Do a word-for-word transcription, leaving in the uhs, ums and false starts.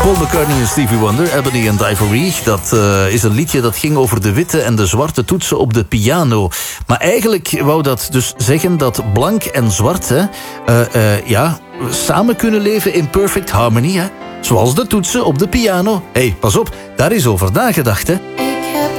Paul McCartney en Stevie Wonder, Ebony and Ivory. Dat uh, is een liedje dat ging over de witte en de zwarte toetsen op de piano. Maar eigenlijk wou dat dus zeggen dat blank en zwart hè, uh, uh, ja, samen kunnen leven in perfect harmony. Hè? Zoals de toetsen op de piano. Hé, hey, pas op, daar is over nagedacht, hè.